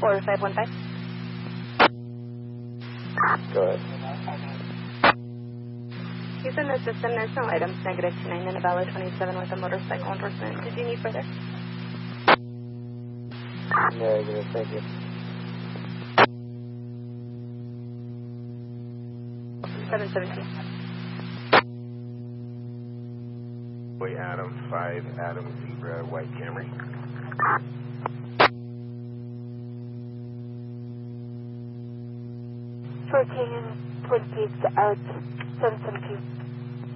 4515. Go ahead. He's in the system. There's no items. -29 in a Bella 27 with a motorcycle endorsement. Did you need further? Negative, thank you. 717. Boy, Adam 5, Adam Zebra, White Camry. Twin Peaks out 717.